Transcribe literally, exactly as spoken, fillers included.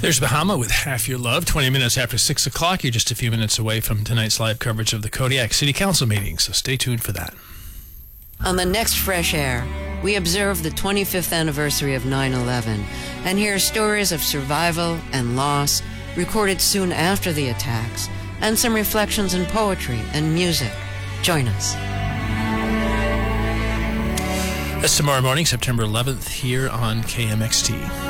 There's Bahama with Half Your Love. twenty minutes after six o'clock. You're just a few minutes away from tonight's live coverage of the Kodiak City Council meeting, so stay tuned for that. On the next Fresh Air, we observe the twenty-fifth anniversary of nine eleven and hear stories of survival and loss recorded soon after the attacks, and some reflections in poetry and music. Join us. That's tomorrow morning, September eleventh, here on K M X T.